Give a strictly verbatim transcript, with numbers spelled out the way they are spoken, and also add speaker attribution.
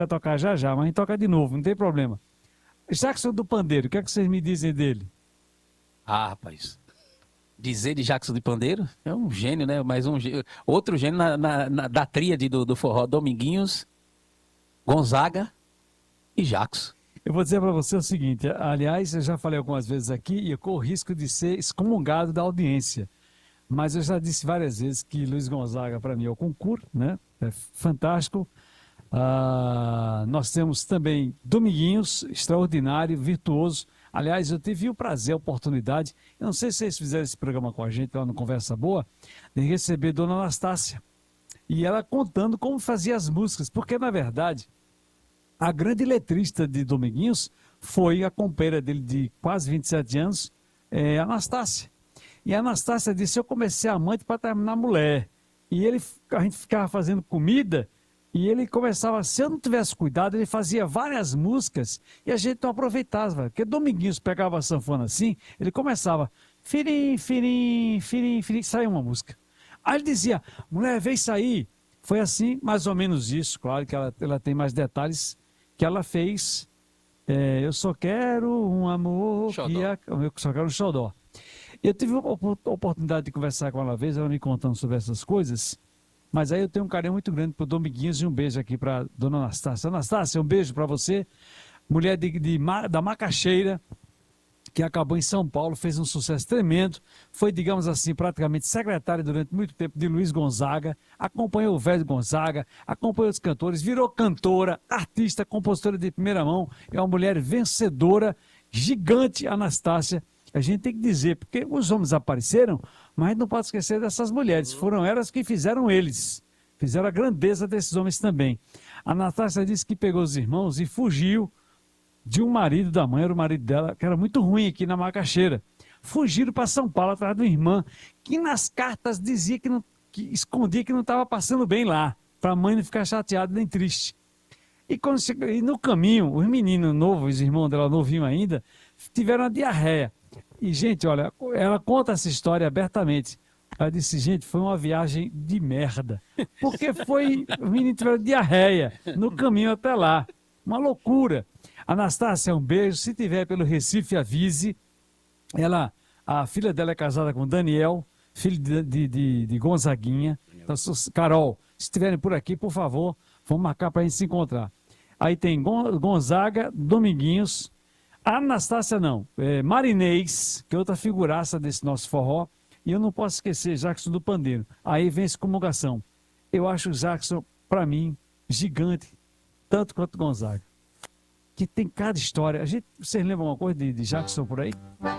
Speaker 1: vai tocar já já, mas a gente toca de novo, não tem problema. Jackson do Pandeiro, o que é que vocês me dizem dele?
Speaker 2: Ah, rapaz. Dizer de Jackson de Pandeiro é um gênio, né? Mas um gê- outro gênio na, na- na- da tríade do, do forró, Dominguinhos, Gonzaga e Jackson.
Speaker 1: Eu vou dizer para você o seguinte, aliás, eu já falei algumas vezes aqui e eu corro o risco de ser excomungado da audiência, mas eu já disse várias vezes que Luiz Gonzaga, para mim, é o concurso, né? É fantástico. Ah, nós temos também Dominguinhos, extraordinário, virtuoso. Aliás, eu tive o prazer, a oportunidade, eu não sei se vocês fizeram esse programa com a gente lá no Conversa Boa, de receber Dona Anastácia. E ela contando como fazia as músicas, porque na verdade a grande letrista de Dominguinhos foi a companheira dele de quase vinte e sete anos, é, Anastácia. E a Anastácia disse: eu comecei amante para terminar mulher. E ele, a gente ficava fazendo comida e ele começava, se eu não tivesse cuidado, ele fazia várias músicas e a gente não aproveitava. Porque Dominguinhos pegava a sanfona assim, ele começava, firim, firim, firim, firim, saia uma música. Aí ele dizia: mulher, vem sair. Foi assim, mais ou menos isso, claro que ela, ela tem mais detalhes, que ela fez. É, eu só quero um amor,
Speaker 2: Xodó.
Speaker 1: que é, eu só quero um xodó. Eu tive a opor- oportunidade de conversar com ela uma vez, ela me contando sobre essas coisas, mas aí eu tenho um carinho muito grande pro Dominguinhos e um beijo aqui para dona Anastácia. Anastácia, um beijo para você, mulher de, de Ma- da Macaxeira, que acabou em São Paulo, fez um sucesso tremendo, foi, digamos assim, praticamente secretária durante muito tempo de Luiz Gonzaga, acompanhou o velho Gonzaga, acompanhou os cantores, virou cantora, artista, compositora de primeira mão, é uma mulher vencedora, gigante, Anastácia. A gente tem que dizer, porque os homens apareceram, mas a gente não pode esquecer dessas mulheres, foram elas que fizeram eles, fizeram a grandeza desses homens também. A Anastácia disse que pegou os irmãos e fugiu de um marido da mãe, era o marido dela, que era muito ruim aqui na Macaxeira. Fugiram para São Paulo atrás de uma irmã, que nas cartas dizia que, não, que escondia que não estava passando bem lá, para a mãe não ficar chateada nem triste. E, quando chegou, e no caminho, os meninos novos, os irmãos dela novinho ainda, tiveram uma diarreia. E, gente, olha, ela conta essa história abertamente. Ela disse: gente, foi uma viagem de merda. Porque foi, os meninos tiveram diarreia no caminho até lá. Uma loucura. Anastácia, um beijo. Se tiver pelo Recife, avise. Ela, a filha dela é casada com Daniel, filho de, de, de, de Gonzaguinha. Então, se- Carol, se estiverem por aqui, por favor, vamos marcar para a gente se encontrar. Aí tem Gon- Gonzaga, Dominguinhos, Anastácia não, é Marinês, que é outra figuraça desse nosso forró. E eu não posso esquecer Jackson do Pandeiro. Aí vem essa comungação. Eu acho o Jackson, para mim, gigante, tanto quanto Gonzaga. Que tem cada história. A gente, vocês lembram alguma coisa de, de Jackson por aí?